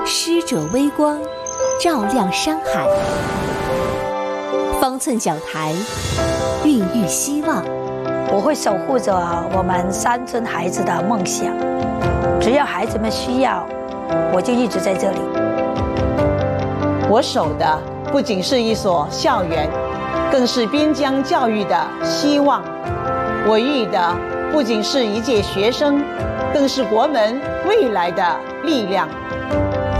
师者微光，照亮山海。方寸讲台，孕育希望。 我会守护着我们山村孩子的梦想，只要孩子们需要，我就一直在这里。 我守的不仅是一所校园，更是边疆教育的希望。我育的不仅是一届学生，更是国门未来的力量。